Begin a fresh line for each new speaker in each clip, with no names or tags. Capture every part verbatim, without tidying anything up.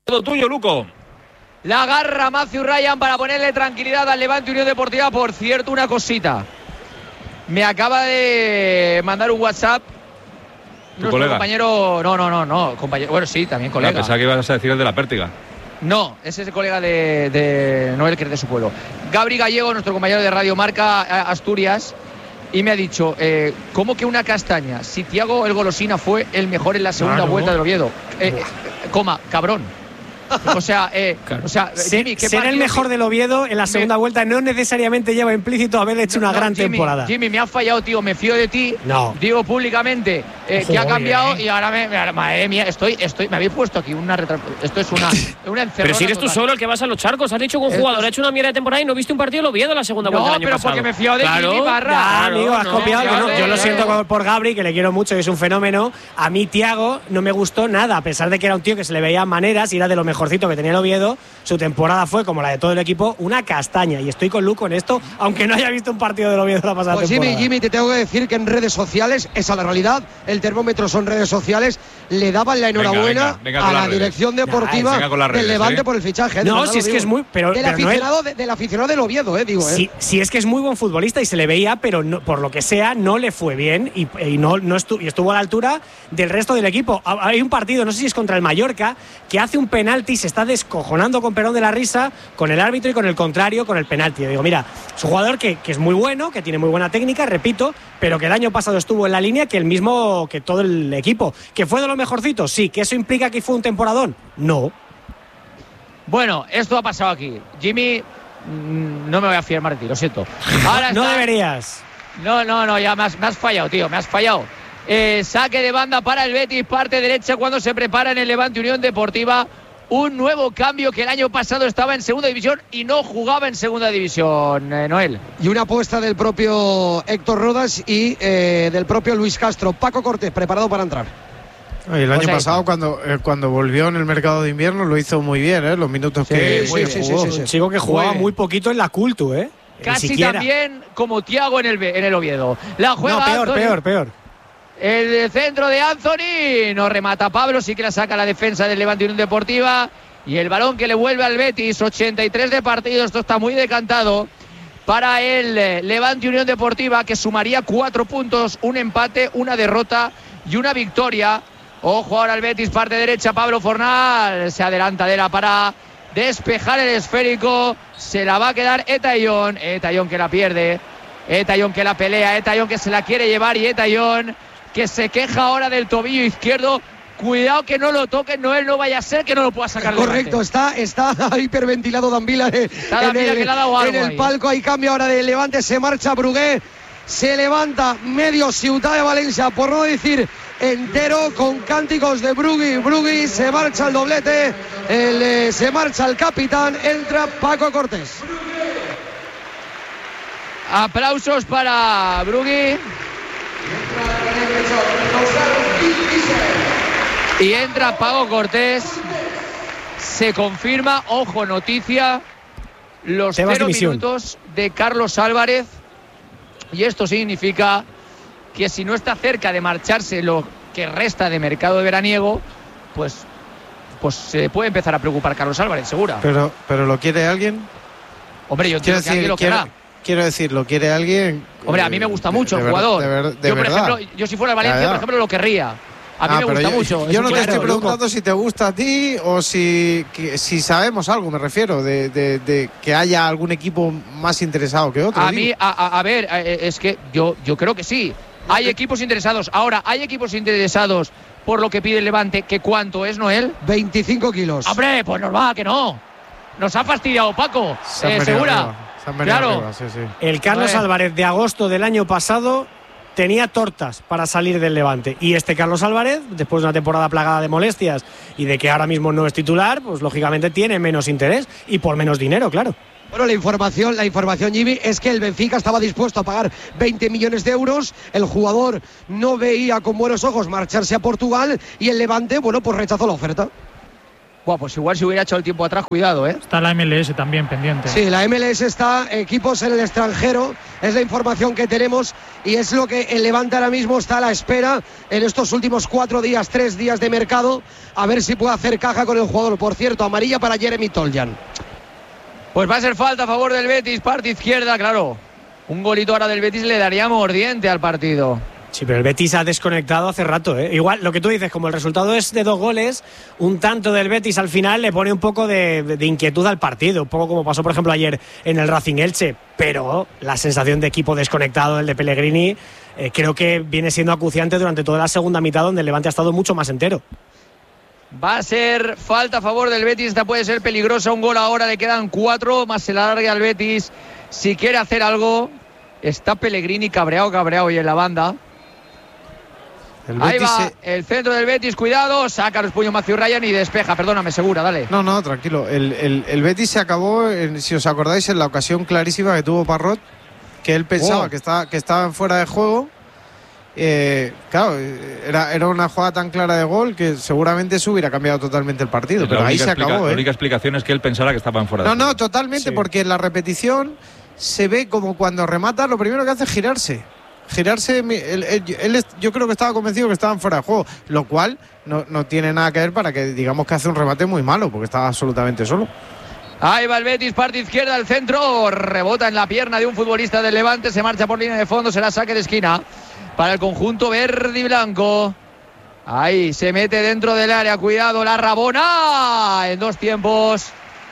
Todo tuyo, Luco.
La agarra Matthew Ryan para ponerle tranquilidad al Levante Unión Deportiva. Por cierto, una cosita. Me acaba de mandar un WhatsApp nuestro
colega?
compañero. No, no, no, no. Compañero. Bueno, sí, también colega.
No, pensaba que ibas a decir el de la Pértiga.
No, ese es el colega de, de Noel, que es de su pueblo. Gabri Gallego, nuestro compañero de Radio Marca Asturias, y me ha dicho, eh, ¿cómo que una castaña? Si Thiago el Golosina fue el mejor en la segunda
claro.
vuelta del Oviedo. Eh, eh, coma, cabrón. O sea, eh,
claro.
o sea, Jimmy, ¿qué
ser el mejor del Oviedo en la segunda me... vuelta no necesariamente lleva implícito haber hecho no, una gran
no, Jimmy,
temporada.
Jimmy, me has fallado, tío. Me fío de ti.
No.
Digo públicamente eh,
Joder,
que ha cambiado
eh.
y ahora me, me, madre mía, estoy, estoy, me habéis puesto aquí una retra... Esto es una, una encerrona.
Pero si eres
total.
tú solo el que vas a los charcos. Has dicho que un jugador
Esto...
ha hecho una mierda de temporada y no viste un partido del Oviedo en la segunda vuelta del año
pero
pasado.
porque me fío de
claro,
Jimmy Barra.
Ya,
claro,
amigo, has
no,
copiado.
claro,
Yo, no, yo
claro.
lo siento por Gabri, que le quiero mucho, que es un fenómeno. A mí, Thiago, no me gustó nada, a pesar de que era un tío que se le veía maneras y era de lo mejorcito que tenía el Oviedo. Su temporada fue, como la de todo el equipo, una castaña. Y estoy con Luco en esto, aunque no haya visto un partido del Oviedo la pasada
pues
temporada.
Jimmy, Jimmy, te tengo que decir que en redes sociales, esa es la realidad, el termómetro son redes sociales, le daban la enhorabuena
venga, venga, venga
a la
redes.
dirección deportiva
Nah,
del Levante
¿eh?
por el fichaje. ¿eh?
No,
verdad
si es
digo.
que es muy… Pero,
del,
pero
aficionado,
no es,
de, del aficionado del Oviedo, eh, digo.
Si,
eh.
si es que es muy buen futbolista y se le veía, pero no, por lo que sea, no le fue bien y, y no, no estuvo, y estuvo a la altura del resto del equipo. Hay un partido, no sé si es contra el Mallorca, que hace un penalti, se está descojonando con perdón de la risa, con el árbitro y con el contrario, con el penalti. Yo digo, mira, es un jugador que, que es muy bueno, que tiene muy buena técnica, repito, pero que el año pasado estuvo en la línea que el mismo, que todo el equipo. ¿Que fue de lo mejorcito? Sí. ¿Que eso implica que fue un temporadón? No.
Bueno, esto ha pasado aquí. Jimmy, mmm, no me voy a fiar más de ti, lo siento. Ahora
no
está...
deberías.
No, no, no, ya me has, me has fallado, tío, me has fallado. Eh, saque de banda para el Betis, parte derecha cuando se prepara en el Levante Unión Deportiva. Un nuevo cambio que el año pasado estaba en segunda división y no jugaba en segunda división, eh, Noel.
Y una apuesta del propio Héctor Rodas y eh, del propio Luis Castro. Paco Cortés, preparado para entrar.
El año pues pasado, cuando, eh, cuando volvió en el mercado de invierno, lo hizo muy bien, ¿eh? Los minutos
sí,
que
sí, sí,
jugó.
sí, sí, sí.
Chico que jugaba muy, muy poquito en la Cultu, ¿eh?
Casi también como Thiago en el, en el Oviedo. La juega
no, peor,
Anthony.
peor, peor.
El centro de Anthony. No remata Pablo, sí que la saca la defensa del Levante Unión Deportiva. Y el balón que le vuelve al Betis. ochenta y tres de partido. Esto está muy decantado para el Levante Unión Deportiva, que sumaría cuatro puntos, un empate, una derrota y una victoria. Ojo ahora al Betis, parte derecha, Pablo Fornal. Se adelanta de la para despejar el esférico. Se la va a quedar Etayón. Etayón que la pierde. Etayón que la pelea. Etayón que se la quiere llevar. Y Etayón que se queja ahora del tobillo izquierdo. Cuidado que no lo toque, Noel, no vaya a ser que no lo pueda sacar.
Correcto, está, está hiperventilado Danvila eh, en, el,
que le ha dado algo
en el
ahí.
palco. Hay cambio ahora de Levante, se marcha Brugué. Se levanta medio Ciutat de Valencia, por no decir entero, con cánticos de Brugui. Brugui, se marcha el doblete, el, eh, se marcha el capitán, entra Paco Cortés.
Aplausos para Brugui. Y entra Paco Cortés. Se confirma, ojo, noticia, los cero minutos de Carlos Álvarez. Y esto significa que si no está cerca de marcharse lo que resta de mercado de veraniego, pues, pues se puede empezar a preocupar Carlos Álvarez, segura.
Pero, pero ¿lo quiere alguien?
Hombre, yo entiendo que alguien lo
quiero,
querrá.
Quiero decir, ¿lo quiere alguien?
Hombre, a mí me gusta mucho
de,
el
de
jugador.
De ver, de
yo, por
verdad.
ejemplo, yo si fuera el Valencia,
ya, ya.
por ejemplo, lo querría. A mí
ah,
me gusta
yo,
mucho.
Yo no te
claro,
estoy preguntando
loco.
si te gusta a ti o si, que, si sabemos algo, me refiero, de, de, de que haya algún equipo más interesado que otro.
A
digo.
mí, a, a, a ver, es que yo, yo creo que sí. Hay equipos interesados. Ahora, hay equipos interesados por lo que pide el Levante. ¿Que cuánto es, Noel?
veinticinco kilos.
Hombre, pues normal, que no. Nos ha fastidiado Paco. Eh, ¿Segura?
Claro.
Arriba,
sí, sí.
El Carlos Álvarez de agosto del año pasado tenía tortas para salir del Levante. Y este Carlos Álvarez, después de una temporada plagada de molestias y de que ahora mismo no es titular, pues lógicamente tiene menos interés y por menos dinero, claro.
Bueno, la información, la información, Jimmy, es que el Benfica estaba dispuesto a pagar veinte millones de euros. El jugador no veía con buenos ojos marcharse a Portugal y el Levante, bueno, pues rechazó la oferta.
Buah, pues igual si hubiera echado el tiempo atrás, cuidado, ¿eh?
Está la M L S también pendiente.
Sí, la M L S está, equipos en el extranjero, es la información que tenemos y es lo que el Levante ahora mismo está a la espera en estos últimos cuatro días, tres días de mercado, a ver si puede hacer caja con el jugador. Por cierto, amarilla para Jeremy Toljan.
Pues va a ser falta a favor del Betis, parte izquierda, claro. Un golito ahora del Betis le daría mordiente al partido.
Sí, pero el Betis ha desconectado hace rato, ¿eh? Igual, lo que tú dices, como el resultado es de dos goles, un tanto del Betis al final le pone un poco de, de inquietud al partido, un poco como pasó, por ejemplo, ayer en el Racing Elche, pero la sensación de equipo desconectado, el de Pellegrini, eh, creo que viene siendo acuciante durante toda la segunda mitad, donde el Levante ha estado mucho más entero.
Va a ser falta a favor del Betis, esta puede ser peligrosa, un gol ahora, le quedan cuatro, más se la larga al Betis, si quiere hacer algo, está Pellegrini cabreado, cabreado y en la banda. El Ahí va se... el centro del Betis, cuidado, saca los puños Matthew Ryan y despeja, perdóname, segura, dale.
No, no, tranquilo, el, el, el Betis se acabó, en, si os acordáis, en la ocasión clarísima que tuvo Parrot, que él pensaba oh. que, estaba, que estaban fuera de juego. Eh, claro, era, era una jugada tan clara de gol que seguramente eso hubiera cambiado totalmente el partido, la pero ahí se
explica,
acabó.
La
¿eh?
única explicación es que él pensara que estaban fuera de
no,
juego.
No, no, totalmente, sí. Porque en la repetición se ve como cuando remata, lo primero que hace es girarse. Girarse, él, él, él, yo creo que estaba convencido que estaban fuera de juego, lo cual no, no tiene nada que ver para que digamos que hace un remate muy malo, porque estaba absolutamente solo.
Ahí va el Betis, parte izquierda, el centro, rebota en la pierna de un futbolista del Levante, se marcha por línea de fondo, será saque de esquina para el conjunto verde y blanco. Ahí se mete dentro del área, cuidado, la Rabona en dos tiempos.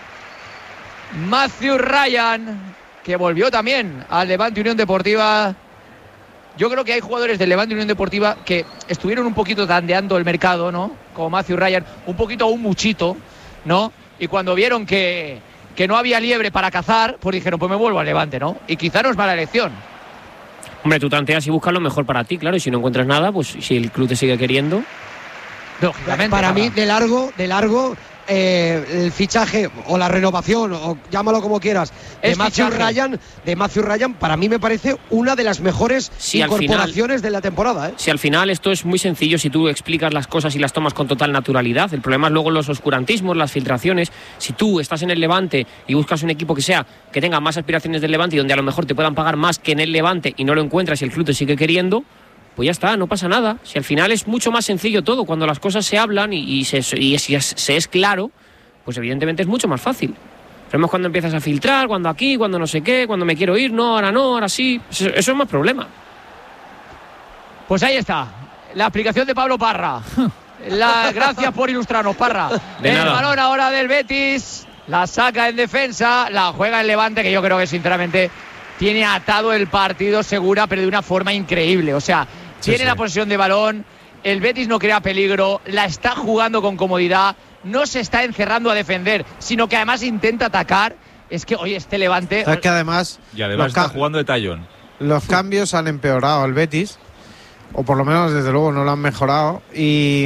Matthew Ryan, que volvió también al Levante Unión Deportiva. Yo creo que hay jugadores del Levante Unión Deportiva que estuvieron un poquito tandeando el mercado, ¿no? Como Matthew Ryan, un poquito o un muchito, ¿no? Y cuando vieron que, que no había liebre para cazar, pues dijeron, pues me vuelvo al Levante, ¿no? Y quizá no es mala elección.
Hombre, tú tanteas y buscas lo mejor para ti, claro, y si no encuentras nada, pues si el club te sigue queriendo.
Lógicamente. Para nada. Mí, de largo, de largo, eh, el fichaje o la renovación, o llámalo como quieras, de Matthew Ryan, de Matthew Ryan, para mí me parece una de las mejores
si
incorporaciones
final,
de la temporada. ¿eh?
Si al final esto es muy sencillo, si tú explicas las cosas y las tomas con total naturalidad, el problema es luego los oscurantismos, las filtraciones. Si tú estás en el Levante y buscas un equipo que sea, que tenga más aspiraciones del Levante y donde a lo mejor te puedan pagar más que en el Levante y no lo encuentras y el club te sigue queriendo, pues ya está, no pasa nada. Si al final es mucho más sencillo todo, cuando las cosas se hablan y, y, se, y si es, se es claro, pues evidentemente es mucho más fácil. Pero es cuando empiezas a filtrar, cuando aquí, cuando no sé qué, cuando me quiero ir, no, ahora no, ahora sí. Eso, eso es más problema.
Pues ahí está, la explicación de Pablo Parra. La, gracias por ilustrarnos, Parra.
De
el
nada.
balón ahora del Betis, la saca en defensa, la juega el Levante, que yo creo que sinceramente tiene atado el partido segura, pero de una forma increíble. O sea, sí, tiene sí. la posesión de balón, el Betis no crea peligro, la está jugando con comodidad, no se está encerrando a defender, sino que además intenta atacar. Es que hoy este Levante...
Es que además...
Y además está jugando de tallón.
Los cambios han empeorado al Betis, o por lo menos desde luego no lo han mejorado, y...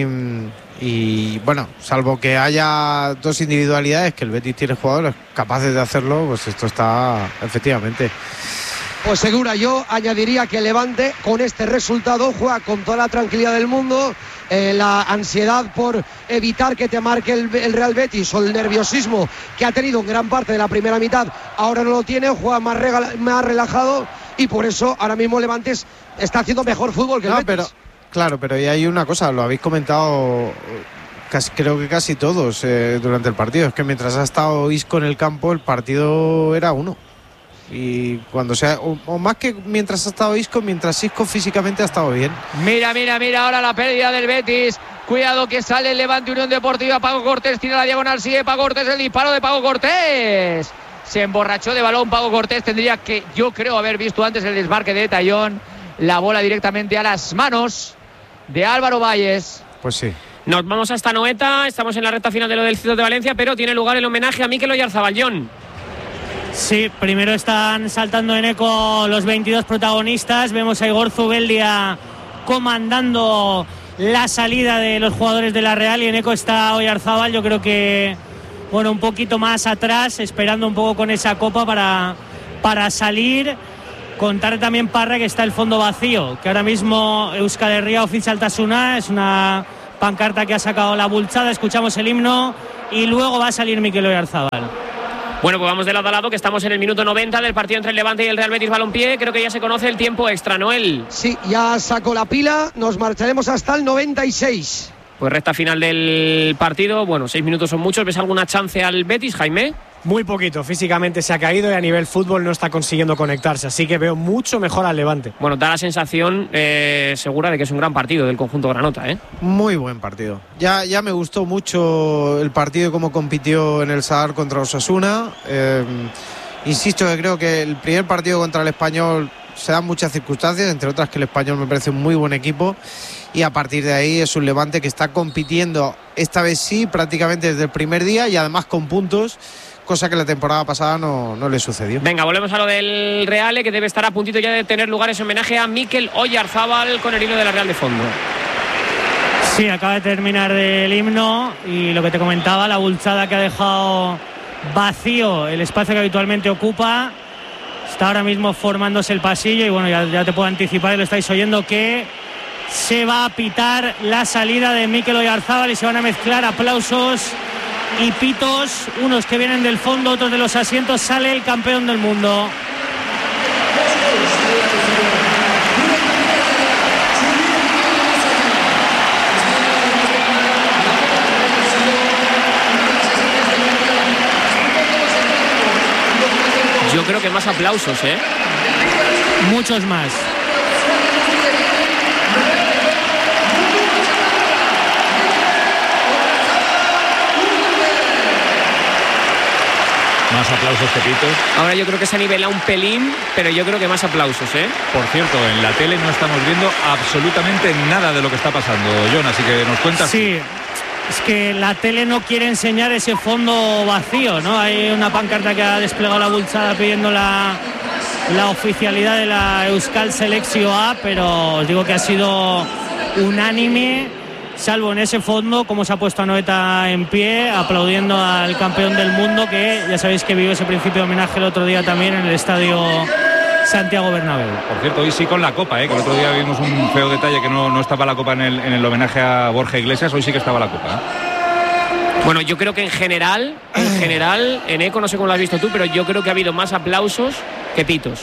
Y bueno, salvo que haya dos individualidades, que el Betis tiene jugadores capaces de hacerlo, pues esto está efectivamente.
Pues segura, yo añadiría que el Levante con este resultado juega con toda la tranquilidad del mundo, eh, la ansiedad por evitar que te marque el, el Real Betis o el nerviosismo que ha tenido en gran parte de la primera mitad, ahora no lo tiene, juega más, regala, más relajado y por eso ahora mismo Levante está haciendo mejor fútbol que el
no,
Betis.
Pero... Claro, pero y hay una cosa, lo habéis comentado casi, creo que casi todos eh, durante el partido, es que mientras ha estado Isco en el campo el partido era uno. Y cuando sea, o, o más que mientras ha estado Isco, mientras Isco físicamente ha estado bien.
Mira, mira, mira ahora la pérdida del Betis. Cuidado que sale el Levante Unión Deportiva. Paco Cortés tira la diagonal, sigue Paco Cortés, el disparo de Paco Cortés. Se emborrachó de balón Paco Cortés, tendría que, yo creo, haber visto antes el desmarque de Tallón. La bola directamente a las manos de Álvaro Valles.
Pues sí.
Nos vamos hasta Noeta, estamos en la recta final de lo del Ciudad de Valencia, pero tiene lugar el homenaje a Mikel Oyarzabal.
Sí, primero están saltando en eco los veintidós protagonistas. Vemos a Igor Zubeldia comandando la salida de los jugadores de la Real y en eco está Oyarzabal, yo creo que bueno, un poquito más atrás, esperando un poco con esa copa para, para salir. Contar también, Parra, que está el fondo vacío, que ahora mismo Euskal Herria Oficial Altasuna es una pancarta que ha sacado la Bultzada. Escuchamos el himno y luego va a salir Mikel Oyarzabal.
Bueno, pues vamos de lado a lado, que estamos en el minuto noventa del partido entre el Levante y el Real Betis Balompié. Creo que ya se conoce el tiempo extra, Noel.
Sí, ya sacó la pila, nos marcharemos hasta el noventa y seis.
Pues recta final del partido, bueno, seis minutos son muchos. ¿Ves alguna chance al Betis, Jaime?
Muy poquito, físicamente se ha caído y a nivel fútbol no está consiguiendo conectarse, así que veo mucho mejor al Levante.
Bueno, da la sensación eh, segura de que es un gran partido del conjunto granota, ¿eh?
Muy buen partido. Ya, ya me gustó mucho el partido, cómo compitió en el Sadar contra Osasuna. Eh, insisto que creo que el primer partido contra el Español se dan muchas circunstancias, entre otras que el Español me parece un muy buen equipo, y a partir de ahí es un Levante que está compitiendo, esta vez sí, prácticamente desde el primer día y además con puntos, cosa que la temporada pasada no, no le sucedió.
Venga, volvemos a lo del Real, que debe estar a puntito ya de tener lugar ese homenaje a Mikel Oyarzabal con el himno de la Real de fondo.
Sí, acaba de terminar el himno y lo que te comentaba, la Bultzada que ha dejado vacío el espacio que habitualmente ocupa. Está ahora mismo formándose el pasillo y bueno, ya, ya te puedo anticipar y lo estáis oyendo que se va a pitar la salida de Mikel Oyarzabal y se van a mezclar aplausos y pitos, unos que vienen del fondo, otros de los asientos. Sale el campeón del mundo.
Yo creo que más aplausos, ¿eh?
Muchos más.
Más aplausos que pitos.
Ahora yo creo que se ha nivelado un pelín, pero yo creo que más aplausos, ¿eh?
Por cierto, en la tele no estamos viendo absolutamente nada de lo que está pasando, John, así que nos cuentas.
Sí, es que la tele no quiere enseñar ese fondo vacío, ¿no? Hay una pancarta que ha desplegado la Bultzada pidiendo la, la oficialidad de la Euskal Selekzio A, pero os digo que ha sido unánime, salvo en ese fondo, como se ha puesto Anoeta en pie, aplaudiendo al campeón del mundo, que ya sabéis que vivió ese principio de homenaje el otro día también en el estadio Santiago Bernabéu.
Por cierto, hoy sí con la copa, ¿eh? Que el otro día vimos un feo detalle que no, no estaba la copa en el, en el homenaje a Borja Iglesias. Hoy sí que estaba la copa, ¿eh?
Bueno, yo creo que en general, en general, en Eco, no sé cómo lo has visto tú, pero yo creo que ha habido más aplausos que pitos.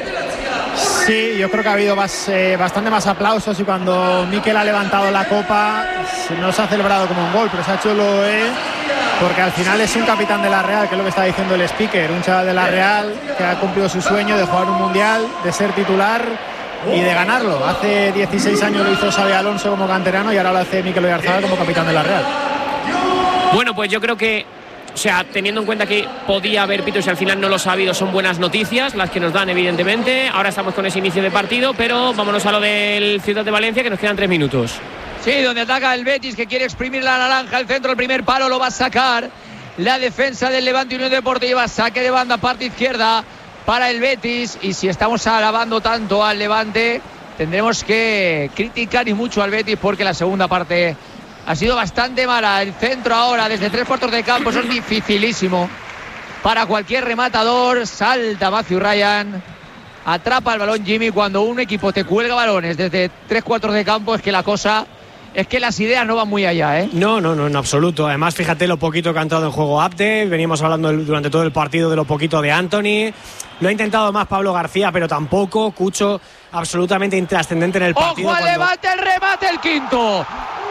Sí, yo creo que ha habido más, eh, bastante más aplausos, y cuando Mikel ha levantado la copa no se ha celebrado como un gol, pero se ha hecho lo eh, porque al final es un capitán de la Real, que es lo que está diciendo el speaker, un chaval de la Real que ha cumplido su sueño de jugar un mundial, de ser titular y de ganarlo. Hace dieciséis años lo hizo Xabi Alonso como canterano y ahora lo hace Mikel Oyarzabal como capitán de la Real.
Bueno, pues yo creo que, o sea, teniendo en cuenta que podía haber pitos y al final no los ha habido, son buenas noticias las que nos dan, evidentemente. Ahora estamos con ese inicio de partido, pero vámonos a lo del Ciudad de Valencia, que nos quedan tres minutos.
Sí, donde ataca el Betis, que quiere exprimir la naranja. El centro, el primer palo lo va a sacar la defensa del Levante Unión Deportiva. Saque de banda, parte izquierda para el Betis. Y si estamos alabando tanto al Levante, tendremos que criticar y mucho al Betis, porque la segunda parte ha sido bastante mala. El centro ahora desde tres cuartos de campo, eso es dificilísimo para cualquier rematador. Salta Matthew Ryan, atrapa el balón Jimmy. Cuando un equipo te cuelga balones desde tres cuartos de campo, es que la cosa, es que las ideas no van muy allá, ¿eh?
No, no, no, en absoluto. Además, fíjate lo poquito que ha entrado en juego Abde. Veníamos hablando durante todo el partido de lo poquito de Anthony. Lo ha intentado más Pablo García, pero tampoco. Cucho, absolutamente intrascendente en el partido.
¡Ojo al
cuando...
Levante! El remate, el quinto.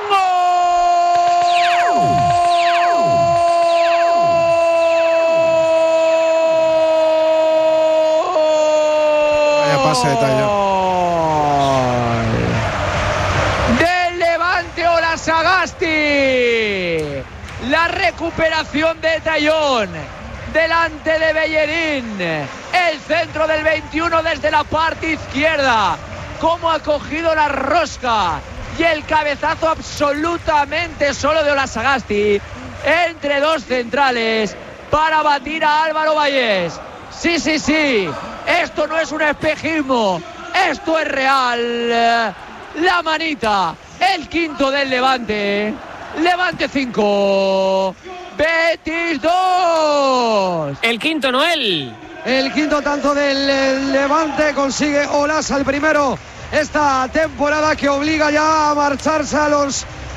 Vaya pase de Tallón.
Del Levante o la Sagasti. La recuperación de Tallón delante de Bellerín. El centro del veintiuno desde la parte izquierda. Cómo ha cogido la rosca. Y el cabezazo absolutamente solo de Ola Sagasti entre dos centrales para batir a Álvaro Vallés. Sí, sí, sí. Esto no es un espejismo. Esto es real. La manita. El quinto del Levante. Levante cinco. Betis dos.
El quinto, Noel.
El quinto tanto del Levante, consigue Olasa el primero esta temporada, que obliga ya a marcharse a los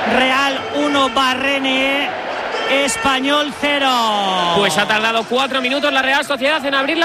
Real uno, Barrene Español cero.
Pues ha tardado cuatro minutos la Real Sociedad en abrir la